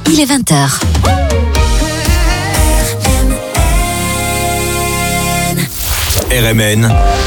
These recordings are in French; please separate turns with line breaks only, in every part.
il est 20h.
RMN,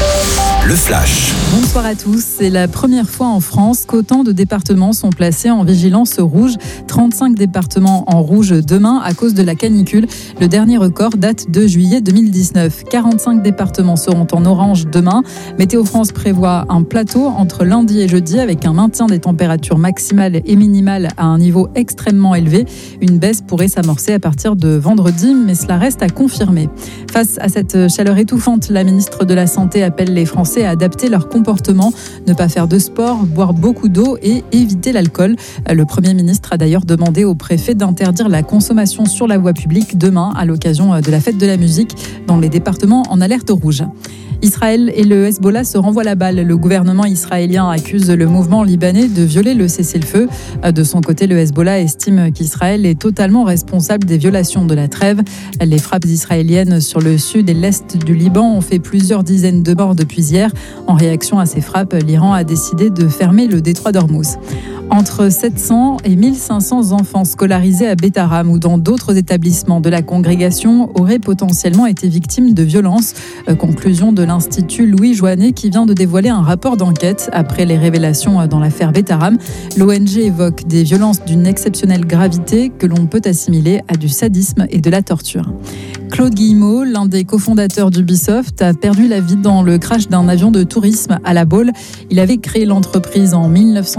le flash.
Bonsoir à tous. C'est la première fois en France qu'autant de départements sont placés en vigilance rouge. 35 départements en rouge demain à cause de la canicule. Le dernier record date de juillet 2019. 45 départements seront en orange demain. Météo France prévoit un plateau entre lundi et jeudi avec un maintien des températures maximales et minimales à un niveau extrêmement élevé. Une baisse pourrait s'amorcer à partir de vendredi, mais cela reste à confirmer. Face à cette chaleur étouffante, la ministre de la Santé appelle les Français à adapter leur comportement, ne pas faire de sport, boire beaucoup d'eau et éviter l'alcool. Le Premier ministre a d'ailleurs demandé au préfet d'interdire la consommation sur la voie publique demain à l'occasion de la fête de la musique dans les départements en alerte rouge. Israël et le Hezbollah se renvoient la balle. Le gouvernement israélien accuse le mouvement libanais de violer le cessez-le-feu. De son côté, le Hezbollah estime qu'Israël est totalement responsable des violations de la trêve. Les frappes israéliennes sur le sud et l'est du Liban ont fait plusieurs dizaines de morts depuis hier. En réaction à ces frappes, l'Iran a décidé de fermer le détroit d'Ormuz. Entre 700 et 1500 enfants scolarisés à Bétharram ou dans d'autres établissements de la congrégation auraient potentiellement été victimes de violences. Conclusion de l'Institut Louis Joannet qui vient de dévoiler un rapport d'enquête après les révélations dans l'affaire Bétharram. L'ONG évoque des violences d'une exceptionnelle gravité que l'on peut assimiler à du sadisme et de la torture. Claude Guillemot, l'un des cofondateurs d'Ubisoft, a perdu la vie dans le crash d'un avion de tourisme à La Baule. Il avait créé l'entreprise en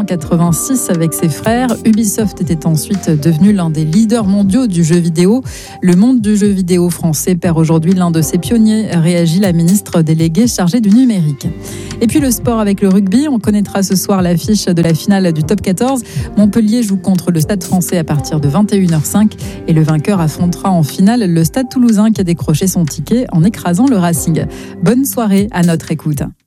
1986 avec ses frères. Ubisoft était ensuite devenu l'un des leaders mondiaux du jeu vidéo. Le monde du jeu vidéo français perd aujourd'hui l'un de ses pionniers, réagit la ministre déléguée chargée du numérique. Et puis le sport avec le rugby, on connaîtra ce soir l'affiche de la finale du Top 14. Montpellier joue contre le Stade Français à partir de 21h05 et le vainqueur affrontera en finale le Stade Toulousain qui a décroché son ticket en écrasant le Racing. Bonne soirée à notre écoute.